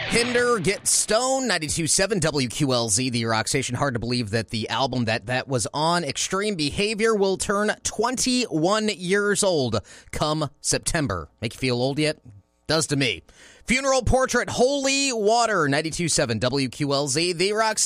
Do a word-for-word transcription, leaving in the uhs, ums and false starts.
Hinder Get Stone, ninety-two point seven W Q L Z, the rock station. Hard to believe that the album that that was on, Extreme Behavior, will turn twenty-one years old come September. Make you feel old yet? Does to me. Funeral Portrait, Holy Water, ninety-two point seven W Q L Z, the rock